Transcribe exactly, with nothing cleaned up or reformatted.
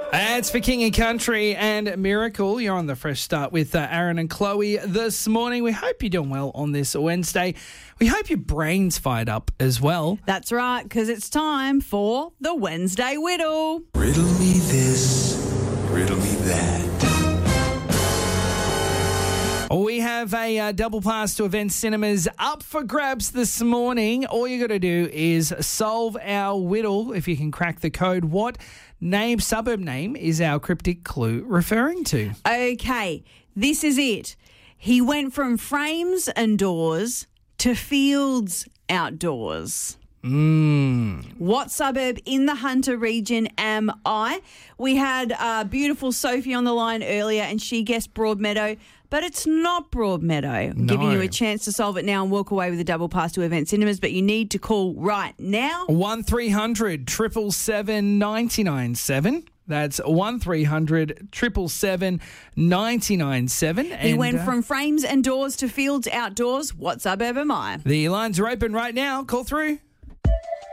It's for King and Country and Miracle. You're on the Fresh Start with uh, Aaron and Chloe this morning. We hope you're doing well on this Wednesday. We hope your brain's fired up as well. That's right, because it's time for the Wednesday Whittle. Riddle me this, riddle me that. We have a uh, double pass to Event Cinemas up for grabs this morning. All you got to do is solve our whittle. If you can crack the code, what name, suburb name is our cryptic clue referring to? Okay, this is it. He went from frames and doors to fields outdoors. Mm. What suburb in the Hunter region am I? We had uh, beautiful Sophie on the line earlier and she guessed Broadmeadow, but it's not Broadmeadow. I'm No. giving you a chance to solve it now and walk away with a double pass to Event Cinemas, but you need to call right now. one three hundred seven seven seven nine nine seven. That's one three hundred seven seven seven nine nine seven. He And, went uh, from frames and doors to fields outdoors. What suburb am I? The lines are open right now. Call through.